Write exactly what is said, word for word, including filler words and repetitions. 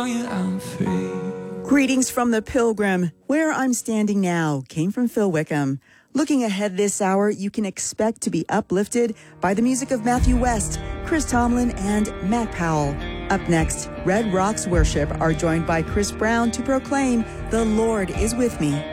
I'm free. Greetings from the Pilgrim. Where I'm standing now came from Phil Wickham. Looking ahead this hour, you can expect to be uplifted by the music of Matthew West, Chris Tomlin, and Matt Powell. Up next, Red Rocks Worship are joined by Chris Brown to proclaim, "The Lord is with me."